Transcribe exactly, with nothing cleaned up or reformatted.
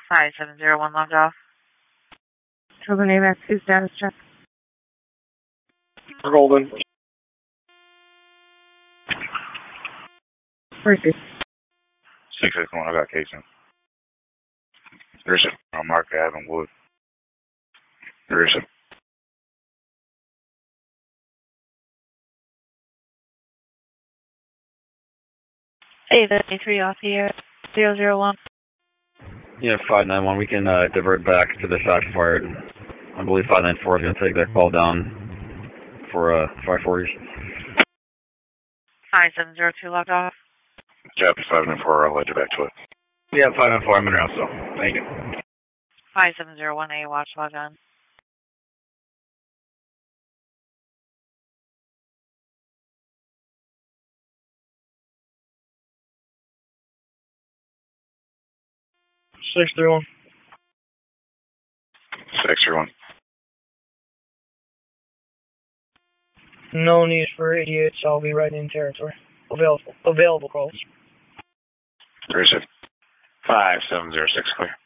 five seven zero one logged off. Golden A MAX two status check. Golden. Where's this? six six one, I got casing. There's a on Mark Avenue Wood. There is a eight fifty-three off the air, zero zero one. Yeah, five nine one, we can uh, divert back to the shot fired. I believe five nine four is going to take that call down for uh, five forties. five seven zero two logged off. Copy five nine four, I'll lead you back to it. Yeah, five nine four, I'm in around, so thank you. five seven zero one A watch log on. six three one. six three one. No need for idiots. I'll be right in territory. Available. Available calls. There is a five seven zero six clear.